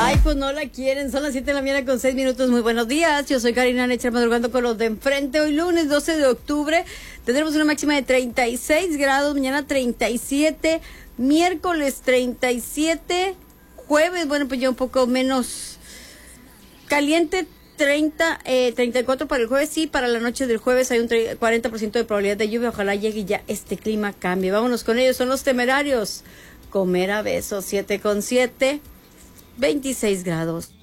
Ay, pues no la quieren. Son las 7 de la mañana con 6 minutos. Muy buenos días. Yo soy Karina Necher, madrugando con los de enfrente. Hoy lunes 12 de octubre tendremos una máxima de 36 grados. Mañana 37. Miércoles 37. Jueves, bueno, pues ya un poco menos caliente. 34 para el jueves. Sí, para la noche del jueves hay un 40% de probabilidad de lluvia. Ojalá llegue y ya este clima cambie. Vámonos con ellos. Son los Temerarios. Comer a besos. 7 con 7. 26 grados.